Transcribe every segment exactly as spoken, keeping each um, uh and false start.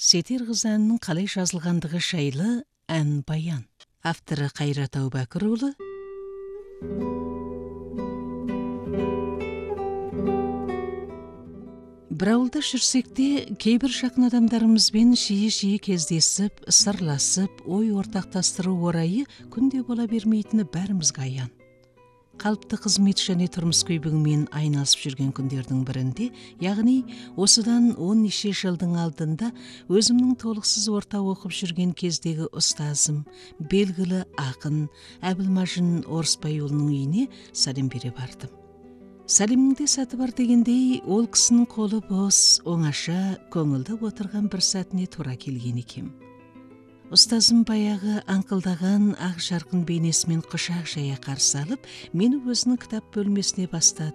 Сетер кыз әнінің қалай жазылғандығы жайлы ән баян. Авторы Қайрат Әубәкірұлы. Бір ауылда жүрсек те, кейбір жақын адамдарымызбен жиі-жиі кездесіп, сырласып, ой ортақтастыру орайы күнде бола бермейтіні бәрімізге аян. Қалыпты қызмет және тұрмыс күйбіңмен айналысып жүрген күндердің бірінде, яғни осыдан он неше жылдың алдында өзімнің толықсыз орта оқып жүрген кездегі ұстазым, белгілі ақын Әбілмажын Орысбайұлының үйіне сәлем бере бардым. Сәлемнің сәті бар дегендей, ол кісінің қолы бос, оңаша, көңілді отырған бір сәтіне тура келген екем. Ұстазым баяғы аңқылдаған ақ жарқын бейнесімен құшақ жая қарсы алып, мені өзінің кітап бөлмесіне бастады.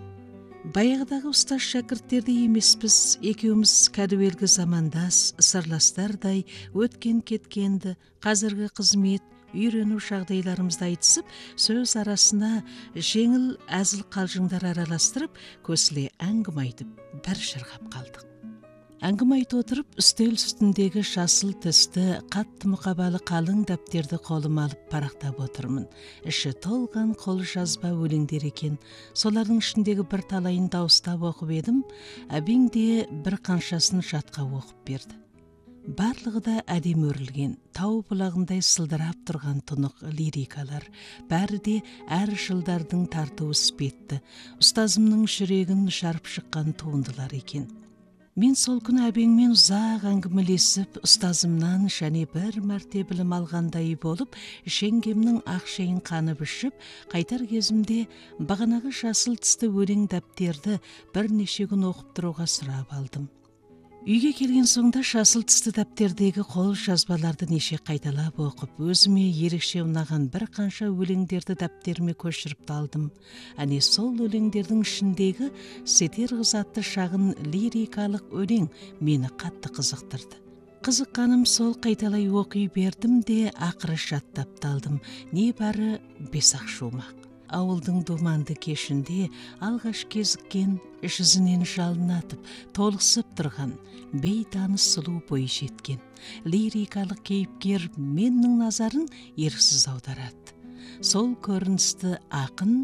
Баяғыдағы ұстаз шәкірттерді емеспіз, екеуміз кәдуелгі замандас, сырластардай өткен кеткенді, қазіргі қызмет, үйрену жағдайларымызды айтысып, сөз арасына жеңіл әзіл қалжыңдар араластырып, көсіле әңгіме айтып, бір шырғап қалдық. Әңгіме айта отырып, үстел үстіндегі жасыл түсті, қатты мұқабалы қалың дәптерді қолыма алып парақтап отырмын. Іші толған қол жазба өлеңдер екен. Солардың ішіндегі бір талайын дауыстап оқып едім, әбең де бір қаншасын жатқа оқып берді. Барлығы да әдемі өрілген, тау бұлағындай сылдырап тұрған тұнық лирикалар, бәрі де әр жылдардың тартуы іспетті, ұстазымның жүрегін жарып шыққан туындылар екен. Мен сол күні әбеңмен ұзақ әңгімелесіп, ұстазымнан және бір мәрте білім алғандай болып, жеңгемнің ақшайын қанып ішіп, қайтар кезімде бағанағы жасыл түсті өлең дәптерді бірнеше күн оқып тұруға сұрап алдым. Үйге келген соңда жасыл түсті дәптердегі қол жазбаларды неше қайталап оқып, өзіме ерекше ұнаған бір қанша өлеңдерді дәптеріме көшіріп алдым. Әне сол өлеңдердің ішіндегі Сетер қыз атты шағын лирикалық өлең мені қатты қызықтырды. Қызыққаным сол қайталай оқи бердім де ақыры жаттап талдым. Не бары бес-ақ шумақ. Ауылдың думанды кешінде алғаш кезіккен, жүзінен жалын атып, толықсып тұрған, бейтаныс сұлу бой жеткен. Лирикалық кейіпкер менің назарын еріксіз аударады. Сол көріністі ақын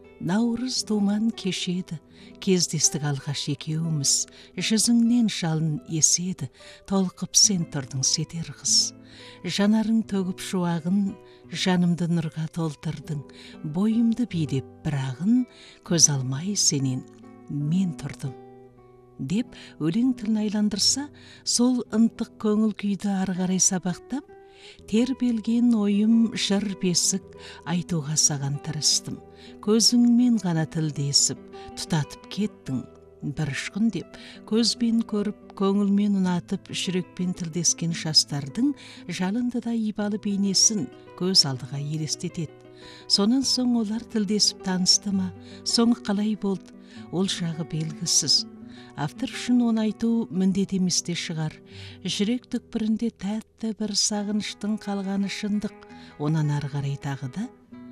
наурыз думан кешеді, кездестік алғаш екеуміз, жүзіңнен жалын еседі, толқып сен тұрдың Сетер қыз. Жанарың төгіп шуағын, жанымды нұрға толтырдың, бойымды билеп бірағын, көз алмай сенен мен тұрдым. Деп өлең тілін айландырса, сол ынтық көңіл күйді ары қарай сабақтап, тербелген ойым жыр бесік айтуға саған тырыстым. Көзіңмен ғана тілдесіп, тұтатып кеттің. Бір ұшқын деп, көзбен көріп, көңілмен ұнатып, жүрекпен тілдескен жастардың жалынды да ибалы бейнесін көз алдыға елестетеді. Сонан соң олар тілдесіп танысты ма, соңы қалай болды, ол жағы белгісіз. Автор үшін оны айту міндет емес те шығар. Жүрек түкпірінде тәтті бір сағыныштың қалғаны шындық, онан ары қарай тағы да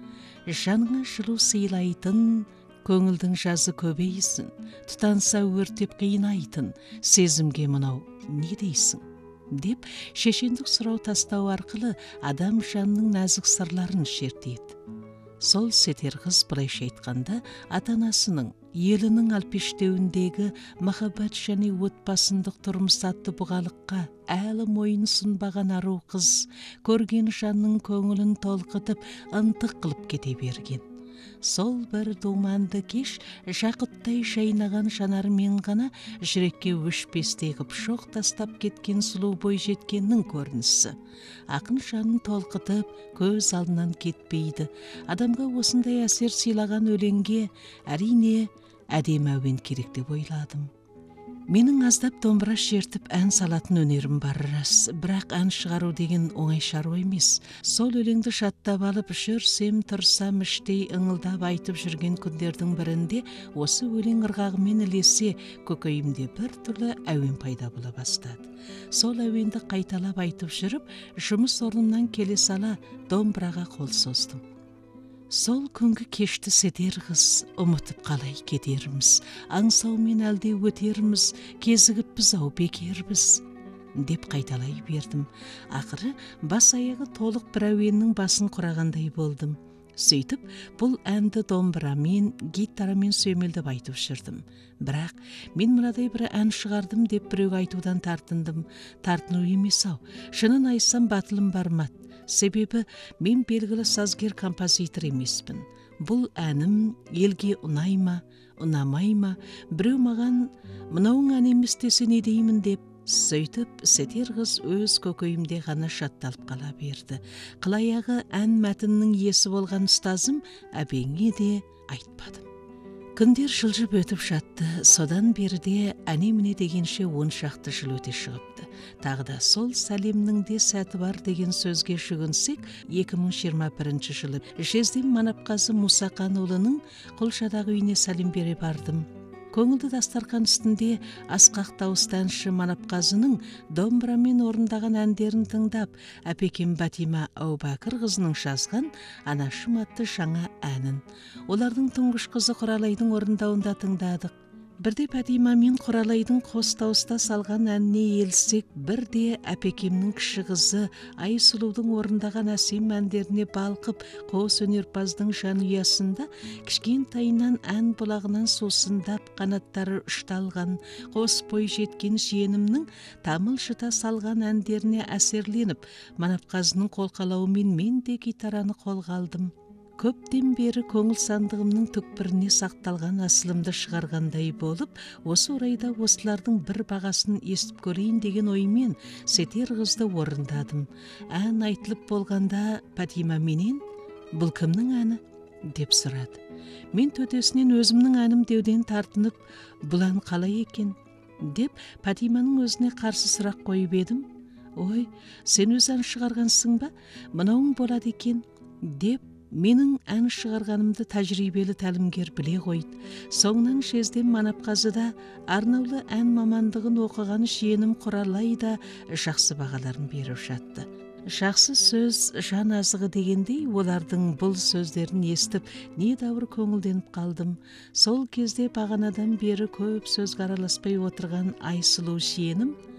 жанға жылу сыйлайтын, көңілдің жазы көбейсін, тұтанса өртеп қиынайтын, сезімге мынау не дейсің? Деп шешендік сұрау тастау арқылы адам жанның нәзік сырларын шертеді. Сол Сетер қыз былайша айтқанда ата-анасының, елінің алпештеуіндегі махаббат және отбасындық тұрмыс атты бұғалыққа әлі мойын сұнбаған ару қыз, көрген жанның көңілін толқытып, ынтық қылып кете берген. Сол бір думанды кеш жақұттай жайнаған жанарымен ғана жүрекке өшпестегі шоқ тастап кеткен сұлу бой жеткеннің көрінісі. Ақын жанын толқытып, көз алдынан кетпейді. Адамға осындай әсер сыйлаған өлеңге әрине әдемі әуен керек деп ойладым. Менің аздап домбыра шертіп ән салатын өнерім бар рас, бірақ ән шығару деген оңай шаруа емес. Сол өлеңді жаттап алып жүрсем, тұрсам іштей ыңылдап айтып жүрген күндердің бірінде осы өлең ырғағымен ілесе көкейімде бір түрлі әуен пайда бола бастады. Сол әуенді қайталап айтып жүріп, жұмыс орнымнан келе сала домбыраға қол создым. Сол күнгі кешті Сетер қыз, ұмытып қалай кетерміз, аңсаумен әлде өтерміз, кезігіппіз ау бекербіз. деп қайталай бердім. Ақыры бас аяғы толық бір әуеннің басын құрағандай болдым. Сөйтіп, бұл әнді домбырамен, гитарамен сүйемелдеп айтып жүрдім. Бірақ мен мынадай бір ән шығардым деп біреуге айтудан тартындым. Тартыну емес-ау, шынын айтсам батылым бармады. Себебі мен белгілі сазгер композитор емеспін. Бұл әнім елге ұнай ма, ұнамай ма, біреу маған мынауың ән емес десе не деймін деп, сөйтіп Сетер қыз өз көкейімде ғана шатталып қала берді. Қылаяғы ән мәтіннің иесі болған ұстазым әбеңе де айтпадым. Күндер жылжып өтіп жатты, содан беріде әне-міне дегенше он шақты жыл өте шығыпты. Тағы да сол сәлемнің де сәті бар деген сөзге жүгінсек, екі мың жиырма бірінші жылы Жезден Манапқазы Мұсақанұлының Құлшадағы үйіне сәлем бере бардым. Көңілді дастархан үстінде асқақ дауысты әнші Манапқазының домбырамен орындаған әндерін тыңдап, әпекем Батима Әубәкір қызының жазған Анашым атты жаңа әнін олардың тұңғыш қызы Құралайдың орындауында тыңдадық. Бірде Батима мен Құралайдың қос дауыста салған әніне елсек, бірде әпекемнің кіші қызы Айсұлудың орындаған әсем әндеріне балқып, қос өнерпаздың жанұясында кішкентайынан ән бұлағынан сусындап, қанаттары ұшталған, қос бой жеткен жиенімнің тамыл жыта салған әндеріне әсерленіп, Манапқазының қолқалауымен мен де гитараны қолға алдым. Көптен бері көңіл сандығымның түкпіріне сақталған асылымды шығарғандай болып, осы орайда осылардың бір бағасын естіп көрейін деген оймен Сетер қызды орындадым. Ән айтылып болғанда Батима менен «Бұл кімнің әні?» деп сұрады. Мен төтесінен өзімнің әнім деуден тартынып, «Бұл ән қалай екен?» деп Батиманың өзіне қарсы сұрақ қойып едім. «Ой, сен өз ән шығарғансың ба? Мынауың болады екен?» деп менің ән шығарғанымды тәжірибелі тәлімгер біле қойды. Соңынан Жезден Манапқазыда арнаулы ән мамандығын оқыған жиенім Құралай да жақсы бағаларын беріп жатты. Жақсы сөз жан азығы дегендей, олардың бұл сөздерін естіп, недәуір көңілденіп қалдым. Сол кезде бағанадан бері көп сөзге араласпай отырған Айсұлу жиенім